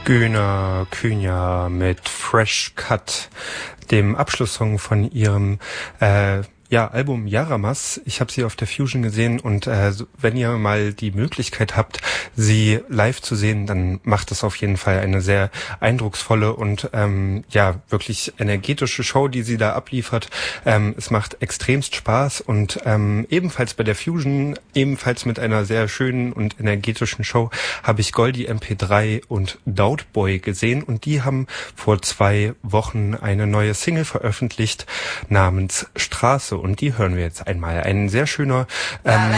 Güner Künja mit Fresh Cut, dem Abschlusssong von ihrem Album Yaramas. Ich habe sie auf der Fusion gesehen und wenn ihr mal die Möglichkeit habt, sie live zu sehen, dann macht es auf jeden Fall eine sehr eindrucksvolle und wirklich energetische Show, die sie da abliefert. Es macht extremst Spaß und ebenfalls bei der Fusion, ebenfalls mit einer sehr schönen und energetischen Show, habe ich Goldie MP3 und Doubtboy gesehen und die haben vor 2 Wochen eine neue Single veröffentlicht namens Straße. Und die hören wir jetzt einmal. Ein sehr schöner